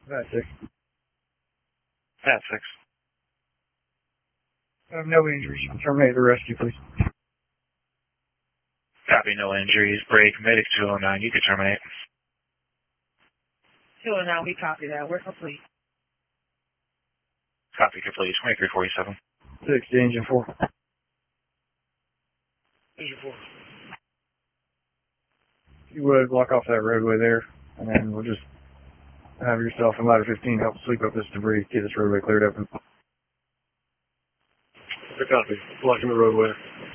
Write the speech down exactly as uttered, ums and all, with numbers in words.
That's six. That's six. I have no injuries. Terminate the rescue, please. Copy, no injuries. Break, medic two oh nine, you can terminate. two oh nine, we copy that. We're complete. Copy, complete. twenty-three forty-seven. Six to engine four. Engine four. You would block off that roadway there, and then we'll just have yourself and ladder fifteen help sweep up this debris, get this roadway cleared open. Copy. Blocking the roadway.